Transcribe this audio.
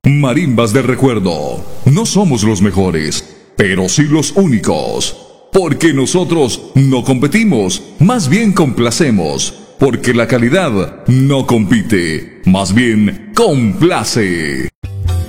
Marimbas del recuerdo. No somos los mejores, pero sí los únicos. Porque nosotros no competimos, más bien complacemos. Porque la calidad no compite, más bien complace.